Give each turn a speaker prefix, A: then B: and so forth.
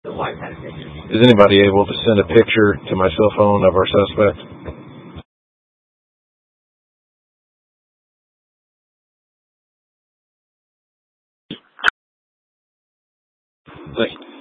A: Is anybody able to send a picture to my cell phone of our suspect? Thank you.